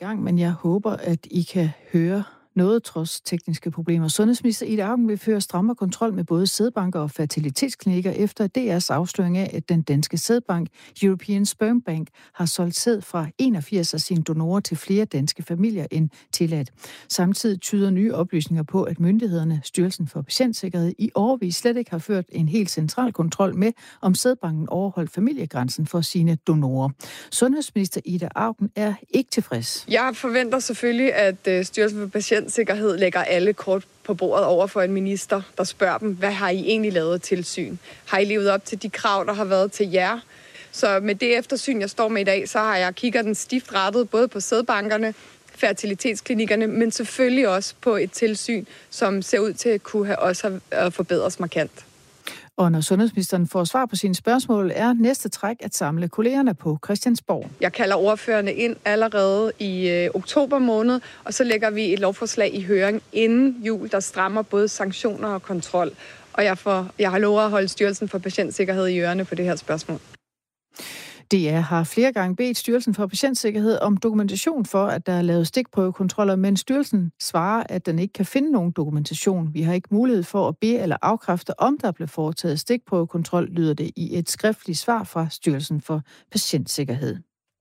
gang, men jeg håber, at I kan høre noget trods tekniske problemer. Sundhedsminister Ida Auken vil føre strammere kontrol med både sædbanker og fertilitetsklinikker efter DR's afsløring af, at den danske sædbank European Sperm Bank har solgt sæd fra 81 af sine donorer til flere danske familier end tilladt. Samtidig tyder nye oplysninger på, at myndighederne, Styrelsen for Patientsikkerhed, i årevis slet ikke har ført en helt central kontrol med, om sædbanken overholdt familiegrænsen for sine donorer. Sundhedsminister Ida Auken er ikke tilfreds. Jeg forventer selvfølgelig, at Styrelsen for Patientsikkerhed lægger alle kort på bordet over for en minister, der spørger dem, hvad har I egentlig lavet tilsyn? Har I levet op til de krav, der har været til jer? Så med det eftersyn, jeg står med i dag, så har jeg kigget den stift rettet både på sædbankerne, fertilitetsklinikkerne, men selvfølgelig også på et tilsyn, som ser ud til at kunne have forbedres markant. Og når sundhedsministeren får svar på sine spørgsmål, er næste træk at samle kollegerne på Christiansborg. Jeg kalder ordførerne ind allerede i oktober måned, og så lægger vi et lovforslag i høring inden jul, der strammer både sanktioner og kontrol. Og jeg har lovet at holde Styrelsen for Patientsikkerhed i ørerne på det her spørgsmål. DR har flere gange bedt Styrelsen for Patientsikkerhed om dokumentation for, at der er lavet stikprøvekontroller, men styrelsen svarer, at den ikke kan finde nogen dokumentation. Vi har ikke mulighed for at bede eller afkræfte, om der blev foretaget stikprøvekontrol, lyder det i et skriftligt svar fra Styrelsen for Patientsikkerhed.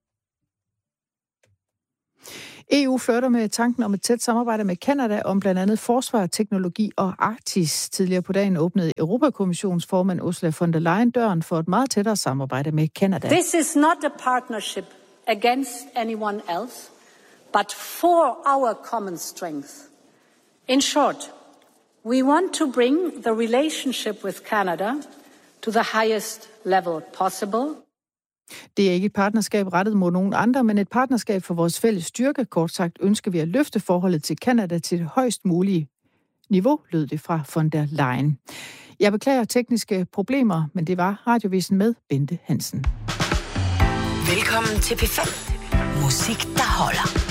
EU flirter med tanken om et tæt samarbejde med Canada om blandt andet forsvar, teknologi og Arktis. Tidligere på dagen åbnede Europakommissionens formand Ursula von der Leyen døren for et meget tættere samarbejde med Canada. This is not a partnership against anyone else, but for our common strength. In short, we want to bring the relationship with Canada to the highest level possible. Det er ikke et partnerskab rettet mod nogen andre, men et partnerskab for vores fælles styrke. Kort sagt ønsker vi at løfte forholdet til Canada til det højst mulige niveau, lød det fra von der Leyen. Jeg beklager tekniske problemer, men det var Radiovisen med Bente Hansen. Velkommen til P5. Musik, der holder.